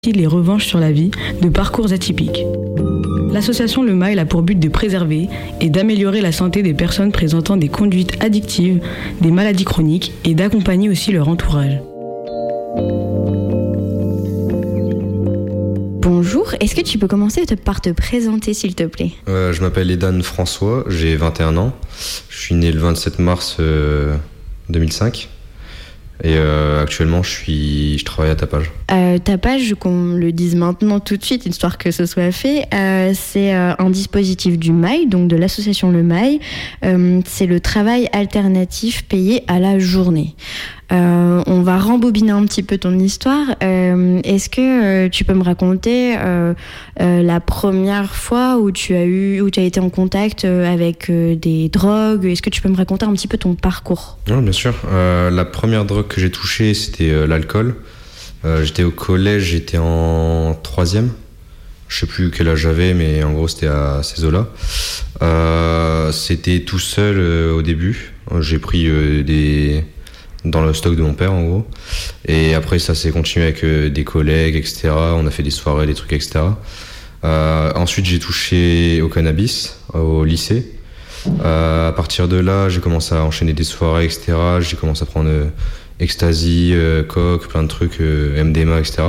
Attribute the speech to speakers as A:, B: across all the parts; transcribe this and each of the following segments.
A: Les revanches sur la vie de parcours atypiques. L'association Le Mail a pour but de préserver et d'améliorer la santé des personnes présentant des conduites addictives, des maladies chroniques et d'accompagner aussi leur entourage.
B: Bonjour, est-ce que tu peux commencer par te présenter s'il te plaît ?
C: Je m'appelle Edan François, j'ai 21 ans. Je suis né le 27 mars 2005. Et actuellement, je travaille à Tapage.
B: Tapage, qu'on le dise maintenant tout de suite, histoire que ce soit fait, c'est un dispositif du MAI, donc de l'association Le Mail. C'est le travail alternatif payé à la journée. On va rembobiner un petit peu ton histoire. Est-ce que tu peux me raconter la première fois où tu as été en contact avec des drogues ? Est-ce que tu peux me raconter un petit peu ton parcours ?
C: Oui, bien sûr. La première drogue que j'ai touchée, c'était l'alcool. J'étais au collège, j'étais en 3e. Je sais plus quel âge j'avais, mais en gros, c'était à ces eaux-là. C'était tout seul au début. J'ai pris dans le stock de mon père, en gros. Et après, ça s'est continué avec des collègues, etc. On a fait des soirées, des trucs, etc. Ensuite, j'ai touché au cannabis, au lycée. À partir de là, j'ai commencé à enchaîner des soirées, etc. J'ai commencé à prendre ecstasy, coke, plein de trucs, MDMA, etc.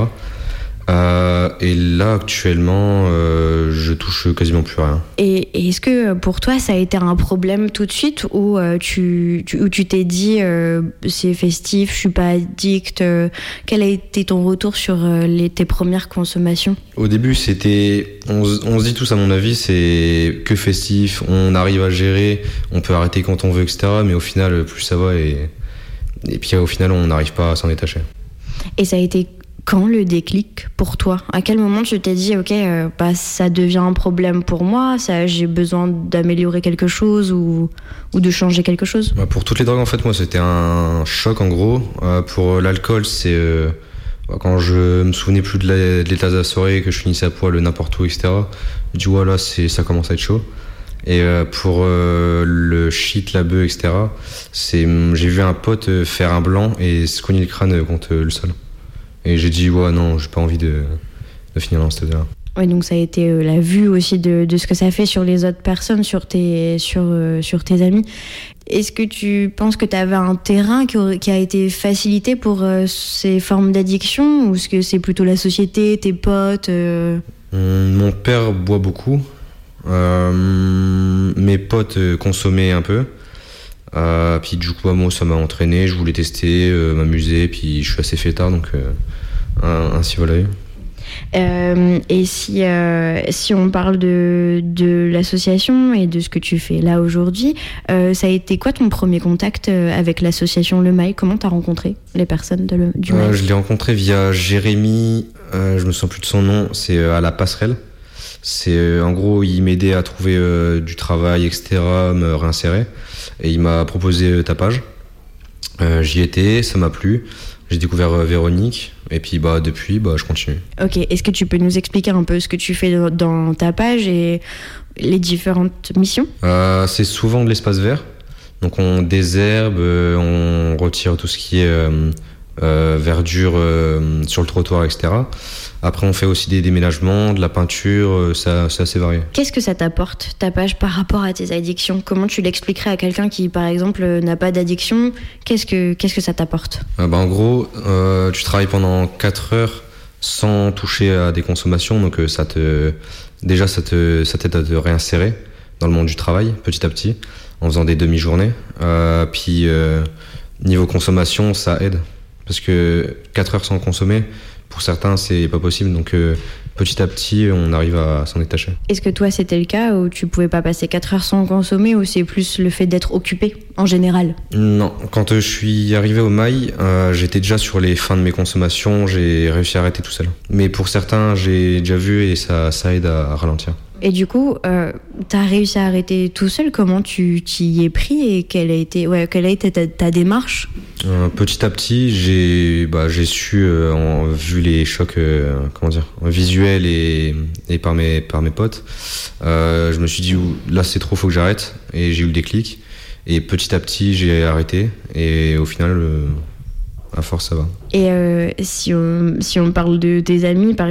C: Et là, actuellement, je touche quasiment plus rien.
B: Et est-ce que pour toi, ça a été un problème tout de suite ou tu t'es dit c'est festif, je suis pas addict Quel a été ton retour sur tes premières consommations ?
C: Au début, on se dit tous, à mon avis, c'est que festif, on arrive à gérer, on peut arrêter quand on veut, etc. Mais au final, plus ça va et puis au final, on n'arrive pas à s'en détacher. Et
B: ça a été quand le déclic pour toi ? À quel moment tu t'es dit ok, ça devient un problème pour moi, j'ai besoin d'améliorer quelque chose ou de changer quelque chose ?
C: Pour toutes les drogues, en fait, moi, c'était un choc, en gros. Pour l'alcool, c'est quand je me souvenais plus de l'état de la soirée, que je finissais à poil n'importe où, etc. Je dis voilà, ça commence à être chaud. Et pour le shit, la bœuf, etc., j'ai vu un pote faire un blanc et se cogner le crâne contre le sol. Et j'ai dit, ouais, non, j'ai pas envie de finir dans cet état-là.
B: Oui, donc ça a été la vue aussi de ce que ça fait sur les autres personnes, sur tes amis. Est-ce que tu penses que tu avais un terrain qui a été facilité pour ces formes d'addiction ? Ou est-ce que c'est plutôt la société, tes potes
C: Mon père boit beaucoup. Mes potes consommaient un peu. Puis du coup, moi, ça m'a entraîné, je voulais tester, m'amuser, puis je suis assez fêtard, donc ainsi voilà.
B: Et si on parle de l'association et de ce que tu fais là aujourd'hui, ça a été quoi ton premier contact avec l'association Le Mail ? Comment t'as rencontré les personnes du Mail ?
C: Je l'ai rencontré via Jérémy, je me souviens plus de son nom, c'est à la passerelle. En gros, il m'aidait à trouver du travail, etc., me réinsérer. Et il m'a proposé Tapage. J'y étais, ça m'a plu. J'ai découvert Véronique. Et puis depuis, je continue.
B: Ok, est-ce que tu peux nous expliquer un peu ce que tu fais dans Tapage et les différentes missions ?
C: C'est souvent de l'espace vert. Donc on désherbe, on retire tout ce qui est verdure sur le trottoir, etc. Après, on fait aussi des déménagements, de la peinture, c'est assez varié.
B: Qu'est-ce que ça t'apporte, Tapage, par rapport à tes addictions ? Comment tu l'expliquerais à quelqu'un qui, par exemple, n'a pas d'addiction ? Qu'est-ce que ça t'apporte ?
C: En gros, tu travailles pendant 4 heures sans toucher à des consommations, donc ça t'aide à te réinsérer dans le monde du travail, petit à petit, en faisant des demi-journées. Puis, niveau consommation, ça aide. Parce que 4 heures sans consommer, pour certains, c'est pas possible. Donc, petit à petit, on arrive à s'en détacher.
B: Est-ce que toi, c'était le cas où tu pouvais pas passer 4 heures sans consommer, ou c'est plus le fait d'être occupé, en général ?
C: Non. Quand je suis arrivé au Mail, j'étais déjà sur les fins de mes consommations. J'ai réussi à arrêter tout seul. Mais pour certains, j'ai déjà vu et ça aide à ralentir.
B: Et du coup, t'as réussi à arrêter tout seul. Comment tu t'y es pris et quelle a été ta démarche ?
C: Petit à petit, j'ai su, vu les chocs, visuels et par mes potes, je me suis dit là c'est trop, faut que j'arrête. Et j'ai eu le déclic. Et petit à petit, j'ai arrêté. Et au final, à force ça va.
B: Et si on parle de tes amis, par